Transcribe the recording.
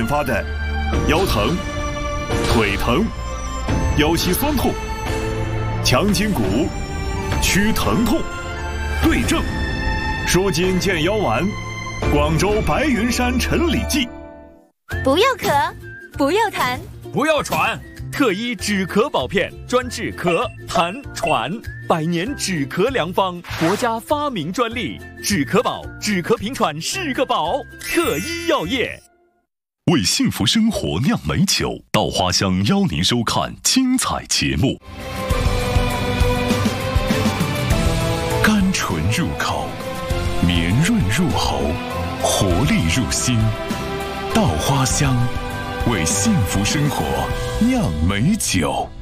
发的腰疼、腿疼、腰膝酸痛、强筋骨、驱疼痛，对症舒筋健腰丸，广州白云山陈李济。 不要咳，不要痰， 不要喘，特医止咳保片，专治咳、痰、喘，100年止咳良方，国家发明专利，止咳宝，止咳平喘是个宝。特医药业为幸福生活酿美酒，稻花香邀您收看精彩节目。甘醇入口，绵润入喉，活力入心。稻花香，为幸福生活酿美酒。